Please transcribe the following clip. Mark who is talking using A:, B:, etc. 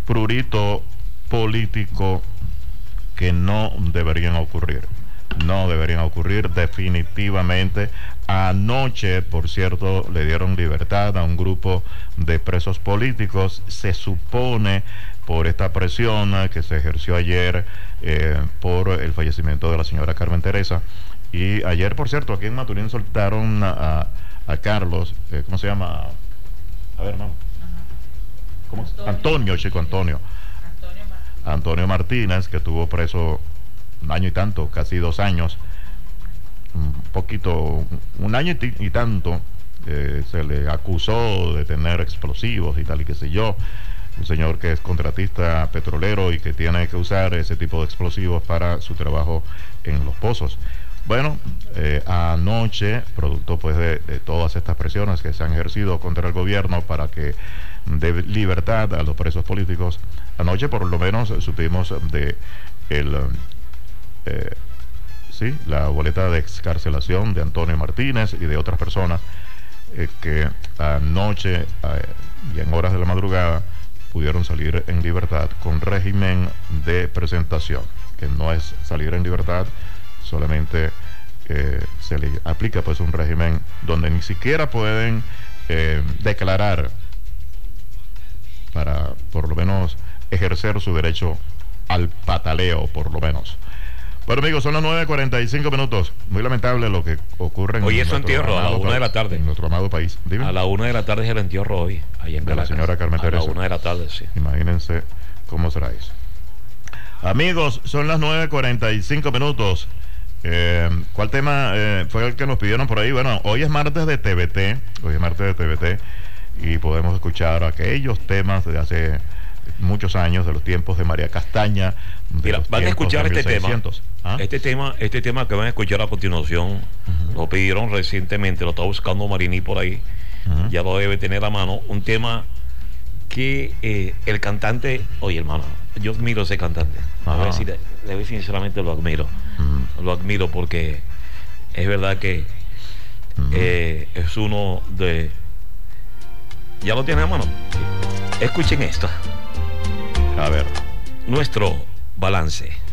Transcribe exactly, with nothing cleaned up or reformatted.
A: prurito político que no deberían ocurrir. No deberían ocurrir definitivamente. Anoche, por cierto, le dieron libertad a un grupo de presos políticos. Se supone por esta presión que se ejerció ayer eh, por el fallecimiento de la señora Carmen Teresa. Y ayer, por cierto, aquí en Maturín soltaron a, a, a Carlos, eh, ¿cómo se llama? A ver, no. ¿Cómo? Antonio, Antonio, chico, Antonio. Antonio Martínez. Antonio Martínez, que estuvo preso un año y tanto, casi dos años, un poquito, un año y, t- y tanto, eh, se le acusó de tener explosivos y tal y qué sé yo, un señor que es contratista petrolero y que tiene que usar ese tipo de explosivos para su trabajo en los pozos. Bueno, eh, anoche, producto pues de, de todas estas presiones que se han ejercido contra el gobierno para que dé libertad a los presos políticos, anoche por lo menos supimos de el eh, sí, la boleta de excarcelación de Antonio Martínez y de otras personas eh, que anoche eh, y en horas de la madrugada pudieron salir en libertad con régimen de presentación, que no es salir en libertad, solamente eh, se le aplica pues un régimen donde ni siquiera pueden eh, declarar para por lo menos ejercer su derecho al pataleo, por lo menos. Bueno, amigos, son las nueve cuarenta y cinco minutos. Muy lamentable lo que ocurre en
B: hoy es su entierro a la una de la tarde.
A: En nuestro amado país. Dime.
B: A la una de la tarde es el entierro hoy, ahí en
A: de
B: Caracas.
A: La señora Carmen Teresa.
B: A la una de la tarde, sí.
A: Imagínense cómo será eso. Amigos, son las nueve cuarenta y cinco minutos. Eh, ¿Cuál tema eh, fue el que nos pidieron por ahí? Bueno, hoy es martes de T V T. Hoy es martes de T V T. Y podemos escuchar aquellos temas de hace muchos años, de los tiempos de María Castaña.
B: Mira, van a escuchar este tema. ¿Ah? Este tema, este tema que van a escuchar a continuación, uh-huh. Lo pidieron recientemente, lo está buscando Marini por ahí, uh-huh. Ya lo debe tener a mano. Un tema que eh, el cantante, oye hermano, yo admiro a ese cantante. Le voy a decir, le voy a decir sinceramente, lo admiro. Uh-huh. Lo admiro porque es verdad que uh-huh. eh, es uno de... ¿Ya lo tiene a mano? Sí. Escuchen esto.
A: A ver.
B: Nuestro balance.